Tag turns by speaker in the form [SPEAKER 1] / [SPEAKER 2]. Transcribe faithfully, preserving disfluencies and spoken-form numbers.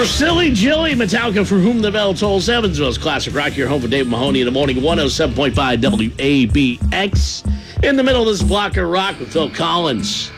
[SPEAKER 1] For Silly Jilly, Metallica, For Whom the Bell Tolls, Evansville's classic rock, your home for Dave Mahoney in the morning, one oh seven point five W A B X. In the middle of this block of rock with Phil Collins.